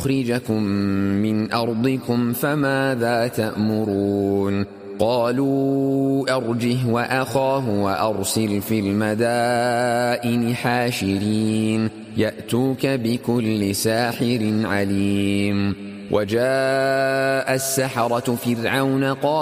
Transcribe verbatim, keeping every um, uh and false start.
ليخرجكم من أرضكم فماذا تأمرون قالوا أرجه وأخاه وأرسل في المدائن حاشرين يأتوك بكل ساحر عليم وجاء السحرة فرعون قال